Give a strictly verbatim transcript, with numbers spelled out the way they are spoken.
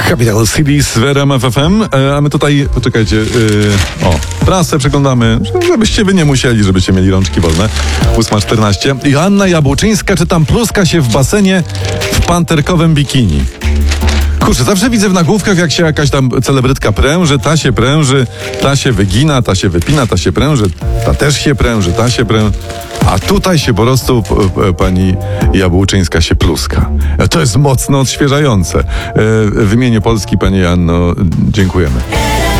Capital Cities w R M F F M, a my tutaj, poczekajcie, yy, o, prasę przeglądamy, żebyście wy nie musieli, żebyście mieli rączki wolne. ósma czternaście. Joanna Jabłczyńska, czy tam pluska się w basenie w panterkowym bikini. Kurczę, zawsze widzę w nagłówkach, jak się jakaś tam celebrytka pręży, ta się pręży, ta się wygina, ta się wypina, ta się pręży, ta też się pręży, ta się pręży. A tutaj się po prostu p- p- pani Jabłczyńska się pluska. To jest mocno odświeżające. W imieniu Polski, pani Joanno, dziękujemy.